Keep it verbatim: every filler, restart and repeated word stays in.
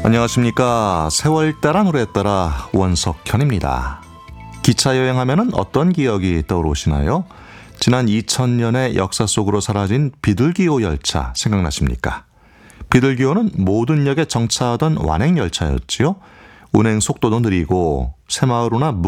안녕하십니까. 세월 따라 노래 따라 원석현입니다. 기차 여행하면은 어떤 기억이 떠오르시나요? 지난 이천 년의 역사 속으로 사라진 비둘기호 열차 생각나십니까? 비둘기호는 모든 역에 정차하던 완행 열차였지요. 운행 속도도 느리고 새마을호나